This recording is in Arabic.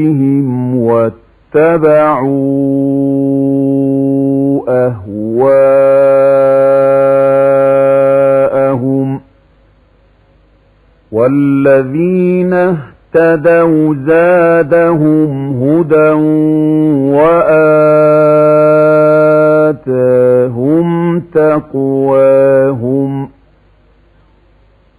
بهم واتبعوا أهواءهم والذين اهتدوا زادهم هدى وآتاهم تقواهم